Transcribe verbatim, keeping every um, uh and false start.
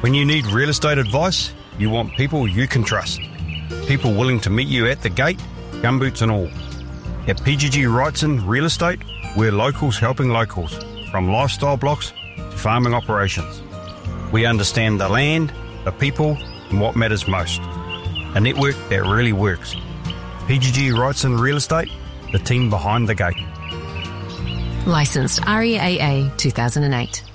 When you need real estate advice, you want people you can trust. People willing to meet you at the gate, gumboots and all. At P G G Wrightson Real Estate, we're locals helping locals, from lifestyle blocks to farming operations. We understand the land, the people, and what matters most. A network that really works. P G G Wrightson Real Estate, the team behind the gate. Licensed R E A A two thousand eight.